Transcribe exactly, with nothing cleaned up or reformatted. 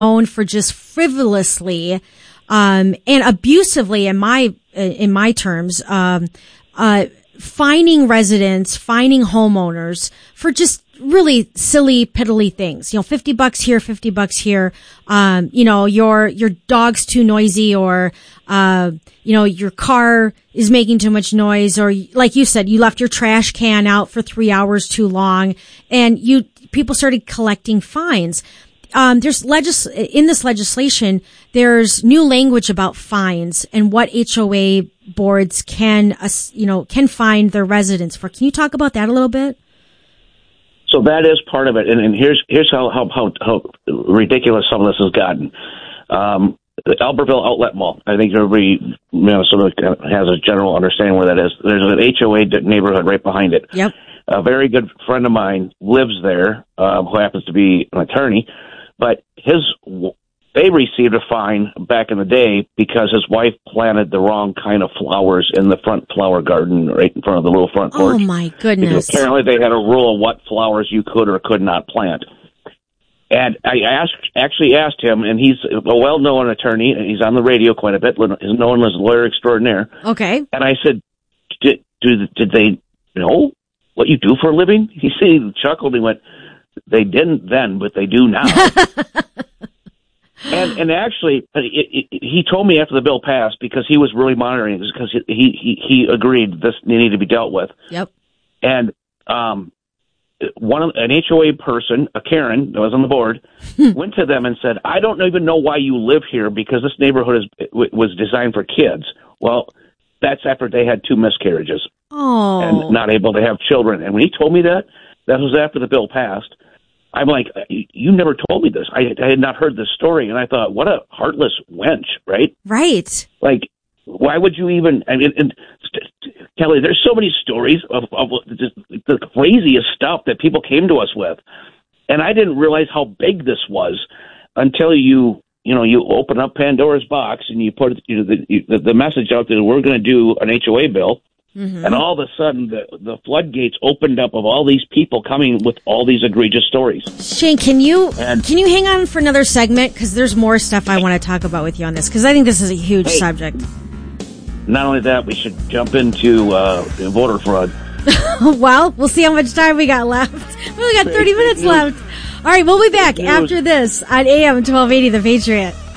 known for just frivolously um, and abusively, in my in my terms, um, uh, fining residents, fining homeowners for just really silly, piddly things. You know, fifty bucks here, fifty bucks here. Um, you know, your your dog's too noisy, or uh, you know, your car is making too much noise, or like you said, you left your trash can out for three hours too long, and you people started collecting fines. Um, there's legis- in this legislation, there's new language about fines and what H O A boards can, uh, you know, can fine their residents for. Can you talk about that a little bit? So that is part of it, and, and here's here's how, how how how ridiculous some of this has gotten. Um, the Albertville Outlet Mall. I think everybody, you know, sort of has a general understanding where that is. There's an H O A neighborhood right behind it. Yep. A very good friend of mine lives there, um, who happens to be an attorney. But his, they received a fine back in the day because his wife planted the wrong kind of flowers in the front flower garden right in front of the little front porch. Oh, my goodness. Because apparently they had a rule of what flowers you could or could not plant. And I asked, actually asked him, and he's a well-known attorney, and he's on the radio quite a bit, he's known as lawyer extraordinaire. Okay. And I said, did, did, did they know what you do for a living? He said, he chuckled, and he went, they didn't then, but they do now. and and actually, it, it, he told me after the bill passed, because he was really monitoring this, because he, he he agreed this needed to be dealt with. Yep. And um, one an H O A person, a Karen that was on the board, went to them and said, "I don't even know why you live here, because this neighborhood is was designed for kids." Well, that's after they had two miscarriages oh. and not able to have children. And when he told me that, that was after the bill passed. I'm like, you never told me this. I, I had not heard this story, and I thought, what a heartless wench, right? Right. Like, why would you even? I mean, and, Kelly, there's so many stories of, of just the craziest stuff that people came to us with, and I didn't realize how big this was until you, you know, you open up Pandora's box and you put you know, the, the message out that we're going to do an H O A bill. Mm-hmm. And all of a sudden, the, the floodgates opened up of all these people coming with all these egregious stories. Shane, can you and, can you hang on for another segment? Because there's more stuff I want to talk about with you on this, because I think this is a huge hey, subject. Not only that, we should jump into uh, voter fraud. Well, we'll see how much time we got left. We only got thirty minutes left. All right, we'll be back after this on A M twelve eighty, The Patriot.